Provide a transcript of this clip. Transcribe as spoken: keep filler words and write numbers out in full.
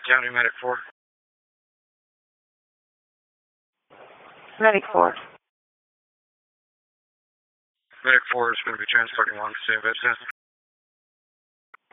County Medic four. Medic four. Medic four is going to be transporting along the same business.